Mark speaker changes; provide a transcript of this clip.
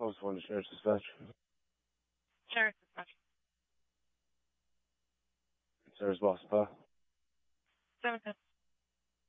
Speaker 1: Post one to Sheriff's Dispatch.
Speaker 2: Sheriff's Dispatch.
Speaker 1: Sarah's boss, pa.
Speaker 2: 710.